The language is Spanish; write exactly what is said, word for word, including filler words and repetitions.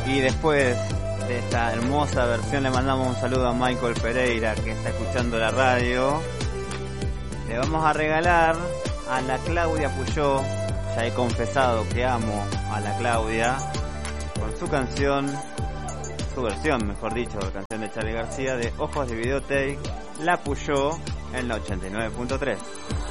Y después de esta hermosa versión le mandamos un saludo a Michael Pereira, que está escuchando la radio. Le vamos a regalar a la Claudia Puyó, ya he confesado que amo a la Claudia, con su canción, su versión mejor dicho, la canción de Charly García de Ojos de Videotape, La Puyó en la ochenta y nueve punto tres.